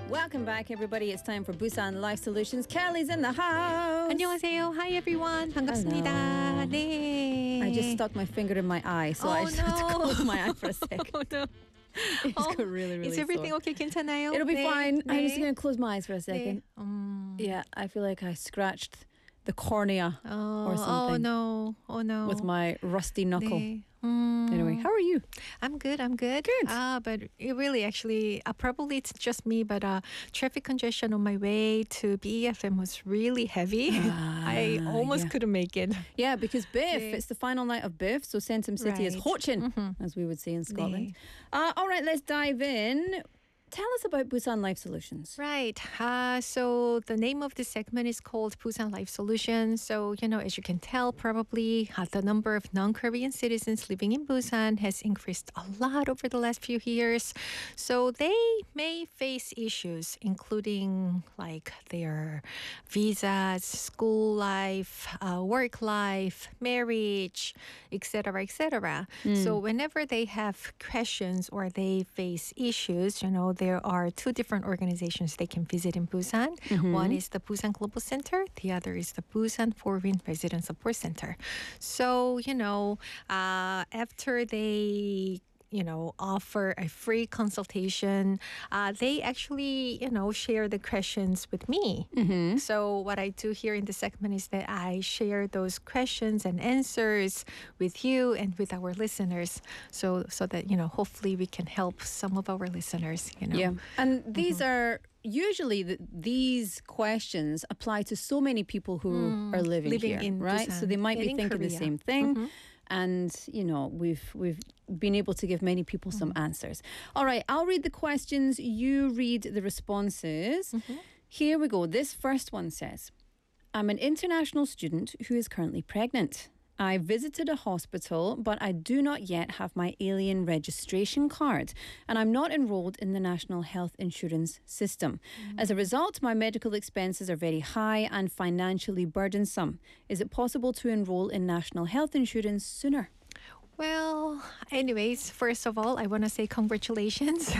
Welcome back, everybody. It's time for Busan Life Solutions. Kelly's in the house. 안녕하세요. Hi everyone. 반갑습니다. 네. I just stuck my finger in my eye, so I just had to close my eye for a sec. Oh no. It's got really, really Is everything sore. okay? 괜찮아요? It'll be 네. fine. I'm just 네. going to close my eyes for a second. 네. Yeah, I feel like I scratched the cornea or something Oh no. with my rusty knuckle. 네. Anyway, how are you? I'm good. Good. But it really actually, probably it's just me, but traffic congestion on my way to BEFM was really heavy. I almost couldn't make it. Yeah, because Biff, 네. it's the final night of Biff, so Centum City is Right. Hochin, as we would say in Scotland. All right, let's dive in. Tell us about Busan Life Solutions. Right. So the name of this segment is called Busan Life Solutions. So, as you can tell, probably the number of non-Korean citizens living in Busan has increased a lot over the last few years. So they may face issues, including like their visas, school life, work life, marriage, etc., etc. So whenever they have questions or they face issues, there are two different organizations they can visit in Busan. One is the Busan Global Center. The other is the Busan Foreign Resident Support Center. So, after they offer a free consultation. They actually, share the questions with me. So what I do here in the segment is that I share those questions and answers with you and with our listeners, so that hopefully we can help some of our listeners. Yeah, and these are usually these questions apply to so many people who are living here, in right? Busan So they might be and in thinking the Korea. same thing. And, we've been able to give many people some answers. All right, I'll read the questions. You read the responses. Here we go. This first one says, I'm an international student who is currently pregnant. I visited a hospital, but I do not yet have my alien registration card, and I'm not enrolled in the National Health Insurance System. As a result, my medical expenses are very high and financially burdensome. Is it possible to enroll in National Health Insurance sooner? Well, anyways, first of all, I want to say congratulations.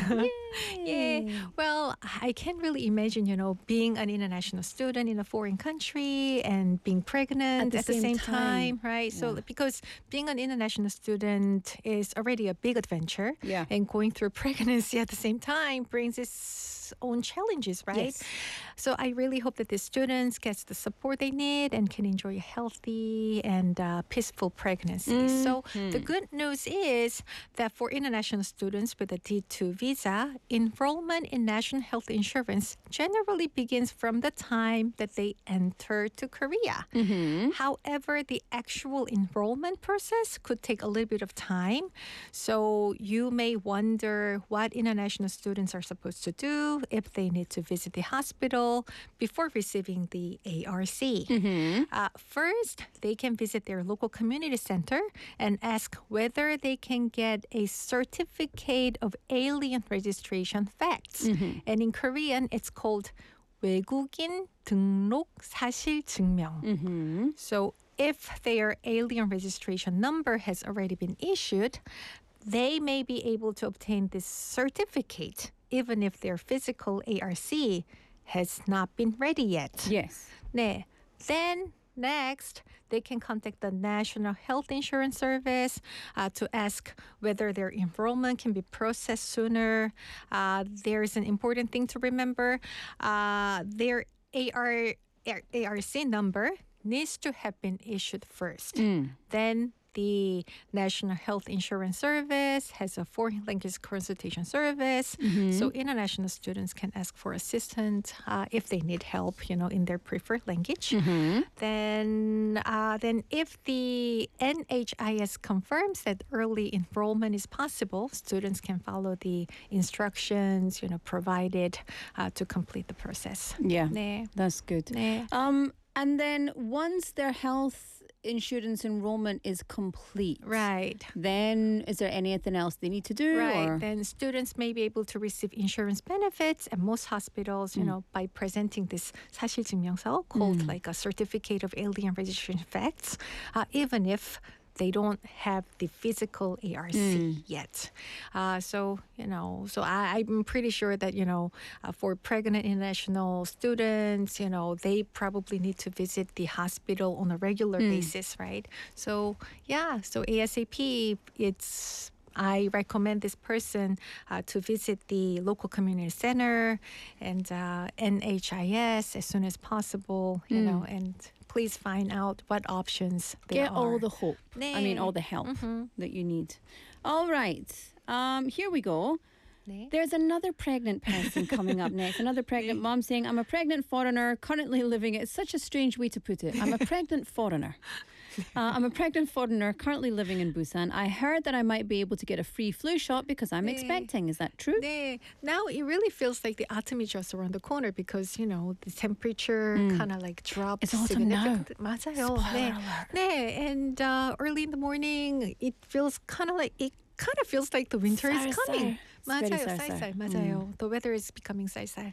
Yeah. Well, I can't really imagine, being an international student in a foreign country and being pregnant at the same time, right? So because being an international student is already a big adventure. Yeah. And going through pregnancy at the same time brings its own challenges, right? Yes. So I really hope that the students get the support they need and can enjoy a healthy and peaceful pregnancy. So the good news is that for international students with a D2 visa, enrollment in National Health Insurance generally begins from the time that they enter to Korea. However, the actual enrollment process could take a little bit of time. So you may wonder what international students are supposed to do if they need to visit the hospital before receiving the ARC. First, they can visit their local community center and ask whether they can get a certificate of alien registration facts. And in Korean, it's called 외국인 등록 사실 증명. So if their alien registration number has already been issued, they may be able to obtain this certificate even if their physical ARC has not been ready yet. Yes. 네. Then next, they can contact the National Health Insurance Service to ask whether their enrollment can be processed sooner. There's an important thing to remember. Their ARC number needs to have been issued first. Then the National Health Insurance Service has a foreign language consultation service. So international students can ask for assistance if they need help, in their preferred language. Then if the NHIS confirms that early enrollment is possible, students can follow the instructions, provided to complete the process. Yeah, 네. that's good. 네. And then once their health insurance enrollment is complete, Right. then is there anything else they need to do? Right. Or? Then students may be able to receive insurance benefits at most hospitals, by presenting this 사실증명서 called like a certificate of alien registration facts, even if they don't have the physical ARC yet. So I'm pretty sure that for pregnant international students, they probably need to visit the hospital on a regular basis, right? So so ASAP, I recommend this person to visit the local community center and NHIS as soon as possible, and please find out what options there Get are. all the hope. I mean, all the help that you need. All right. Here we go. There's another pregnant person coming up next. Another pregnant mom saying, I'm a pregnant foreigner currently living. It's such a strange way to put it. I'm a pregnant foreigner. I'm a pregnant foreigner currently living in Busan. I heard that I might be able to get a free flu shot because I'm expecting. Is that true? Now it really feels like the autumn is just around the corner because, the temperature kind of like drops. It's autumn now. 맞아요. Spoiler alert. And early in the morning, it feels kind of feels like the winter is coming. 맞아요, 쌀쌀. 맞아요. The weather is becoming 쌀쌀.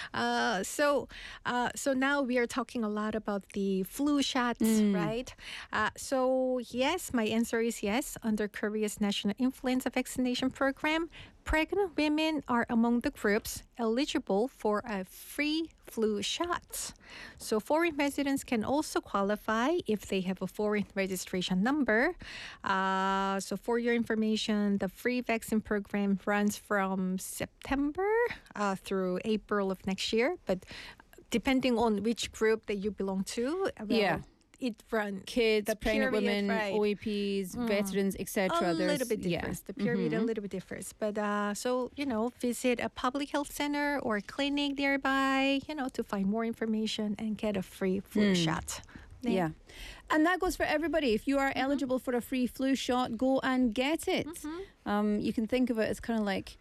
So now we are talking a lot about the flu shots, right? So yes, my answer is yes. Under Korea's national influenza vaccination program, pregnant women are among the groups eligible for a free flu shot. So foreign residents can also qualify if they have a foreign registration number. So for your information, the free vaccine program runs from September through April of next year. But depending on which group that you belong to, it runs kids, the pregnant period, women, right. OAPs, veterans, etc. A little bit differs. The period a little bit differs. But visit a public health center or clinic nearby, to find more information and get a free flu shot. Yeah. And that goes for everybody. If you are eligible for a free flu shot, go and get it. You can think of it as kind of like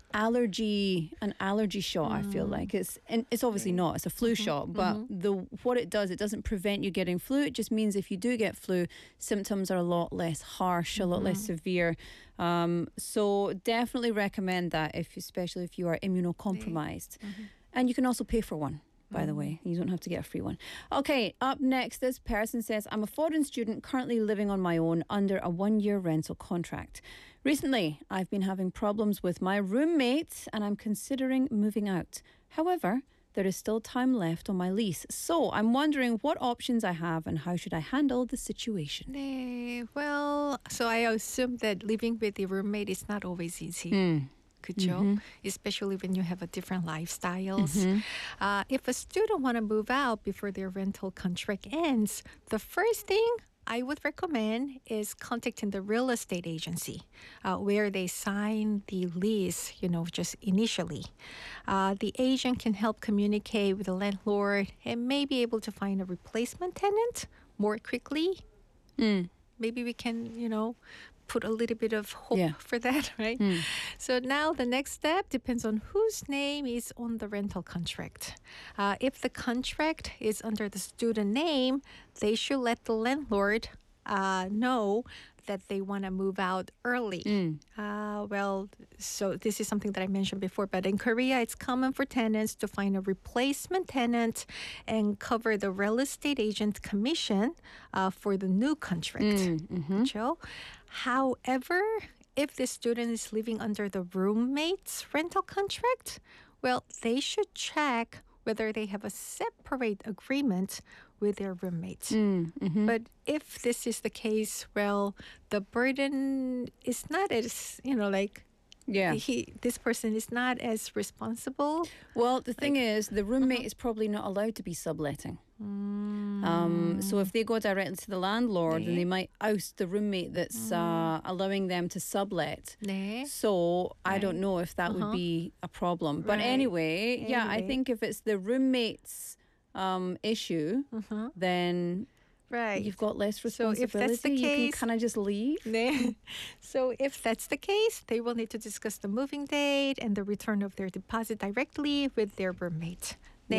an allergy shot. I feel like it's obviously not. It's a flu shot, but what it does, it doesn't prevent you getting flu. It just means if you do get flu, symptoms are a lot less harsh, a lot less severe. So definitely recommend that, especially if you are immunocompromised. And you can also pay for one. By the way, you don't have to get a free one. Okay, up next, this person says, I'm a foreign student currently living on my own under a 1-year rental contract. Recently, I've been having problems with my roommates and I'm considering moving out. However, there is still time left on my lease. So I'm wondering what options I have and how should I handle the situation? Well, so I assume that living with a roommate is not always easy. 그죠? Especially when you have a different lifestyles. If a student want to move out before their rental contract ends, the first thing I would recommend is contacting the real estate agency where they sign the lease, just initially. The agent can help communicate with the landlord and may be able to find a replacement tenant more quickly. Maybe we can, put a little bit of hope for that, right? So now the next step depends on whose name is on the rental contract. If the contract is under the student name, they should let the landlord know that they want to move out early. So this is something that I mentioned before, but in Korea, it's common for tenants to find a replacement tenant and cover the real estate agent commission for the new contract. 그렇죠? However, if the student is living under the roommate's rental contract, well, they should check whether they have a separate agreement with their roommate. But if this is the case, well, the burden is not as, this person is not as responsible. Well, the thing is, the roommate is probably not allowed to be subletting. So if they go directly to the landlord, then they might oust the roommate that's allowing them to sublet. So I don't know if that would be a problem. But anyway, I think if it's the roommate's issue, then you've got less responsibility. So if that's the case, you can kind of just leave. So if that's the case, they will need to discuss the moving date and the return of their deposit directly with their roommate.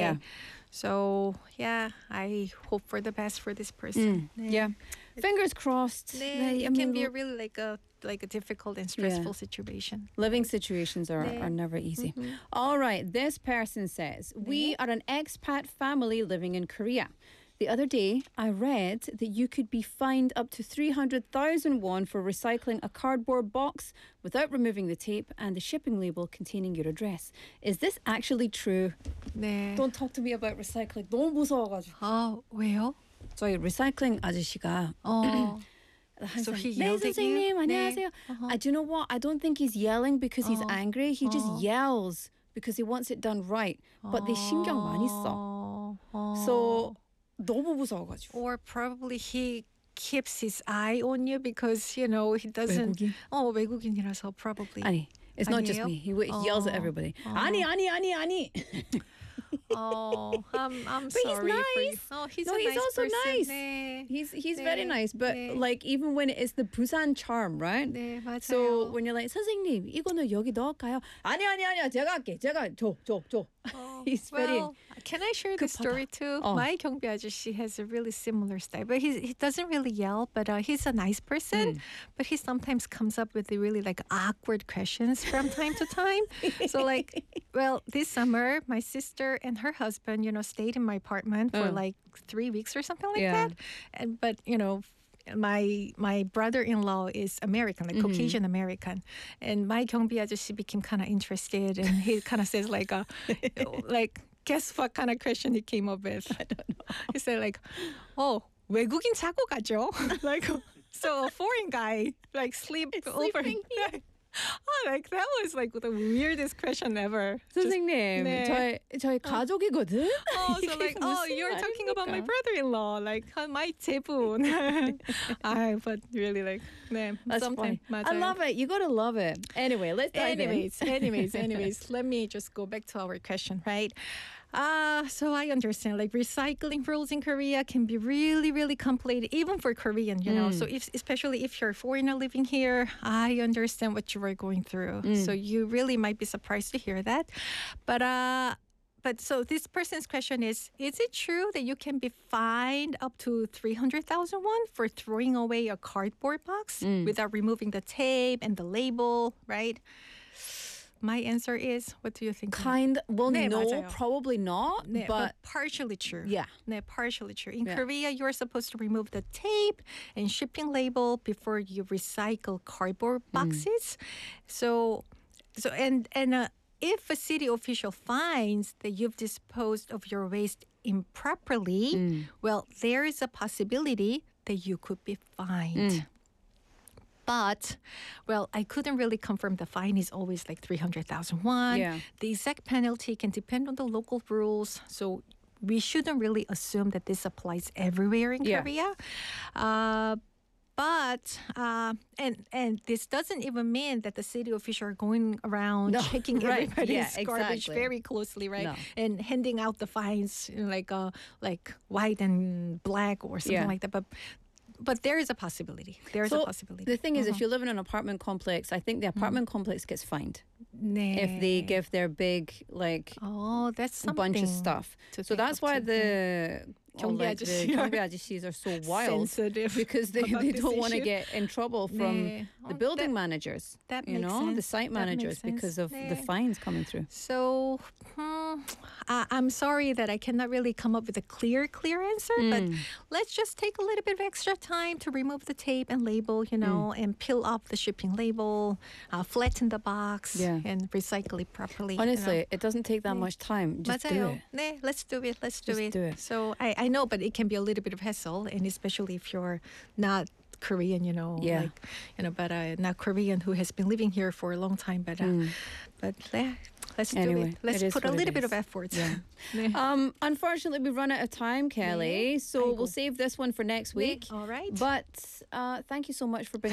So, I hope for the best for this person. Fingers crossed. It can be a really like a difficult and stressful situation. Living situations are never easy. All right, this person says, we are an expat family living in Korea. The other day, I read that you could be fined up to 300,000 won for recycling a cardboard box without removing the tape and the shipping label containing your address. Is this actually true? 네. Don't talk to me about recycling. 너무 무서워가지고. 아, 왜요? 저희 리사이클링 아저씨가 So he 네, yelled at you? 선생님, 안녕하세요. Do you know what? I don't think he's yelling because he's angry. He just yells because he wants it done right. But they 신경 많이 써. So 너무 무서워가지고. Or probably he keeps his eye on you because, you know, he doesn't. 외국인? 외국인이라서 probably. 아니, it's not just 아니에요? me. He yells at everybody. 아니. I'm But he's sorry for you. nice. Oh, he's No, a he's nice also person. nice. 네. He's 네. very nice. But 네. like even when it's the Busan charm, right? 네, 맞아요. So when you're like 선생님 이거는 여기 넣을까요? 아니야 제가 할게. 제가 줘. He's very well, can I share the story too? My 경비 아저씨 has a really similar style, but he doesn't really yell. But he's a nice person. But he sometimes comes up with the really like awkward questions from time to time. So like, well, this summer my sister and her husband, you know, stayed in my apartment for like 3 weeks or something like that. And but you know. My brother-in-law is American, like Caucasian American, and my 경비 아저씨 became kind of interested, and he kind of says like, like guess what kind of question he came up with? I don't know. He said like, oh, 외국인 자고 가죠? Like, so a foreign guy like sleeping here. Oh, like that was like the weirdest question ever. 선생님, 네. 저희 가족이거든. Oh, so like, oh, you're talking about my brother-in-law, like my 제분. But really, like, 네, That's sometimes. funny. I love it. You gotta love it. Anyway, let's dive in. Anyways, let me just go back to our question, right? So I understand, like recycling rules in Korea can be really, really complicated, even for Korean, you know. So especially if you're a foreigner living here, I understand what you are going through. So you really might be surprised to hear that. But so this person's question is it true that you can be fined up to 300,000 won for throwing away a cardboard box without removing the tape and the label, right? My answer is, what do you think? Well, 네, no, 맞아요. probably not. 네, but partially true. yeah. 네, partially true. In Yeah. Korea, you're supposed to remove the tape and shipping label before you recycle cardboard boxes. So if a city official finds that you've disposed of your waste improperly, well, there is a possibility that you could be fined. But, well, I couldn't really confirm the fine is always like 300,000 won. Yeah. The exact penalty can depend on the local rules. So we shouldn't really assume that this applies everywhere in Korea. But this doesn't even mean that the city officials are going around checking right. everybody's Yeah, garbage exactly. very closely, right? No. And handing out the fines like white and black or something like that. But there is a possibility. There is a possibility. The thing is, if you live in an apartment complex, I think the apartment complex gets fined 네. if they give their big that's something bunch of stuff. to So think that's of why too. the 경비 아저씨 the 경비 아저씨s are so wild sensitive because they about this don't want to issue. get in trouble from 네. the building managers, that you makes know, the sense. site That makes managers sense. because of the 네. fines coming through. So I'm sorry that I cannot really come up with a clear answer, but let's just take a little bit of extra time to remove the tape and label, you know, and peel off the shipping label, flatten the box, and recycle it properly. Honestly, it doesn't take that much time. Just do 맞아요. it. 네, let's do it. Let's do Just it. do it. So I know, but it can be a little bit of hassle, and especially if you're not Korean, you know, but not Korean who has been living here for a long time. But let's Anyway, do it. Let's it is put a what it little bit is. of effort. Yeah. 네. Unfortunately, we've run out of time, Kelly. So 아이고. we'll save this one for next week. All right. But thank you so much for bringing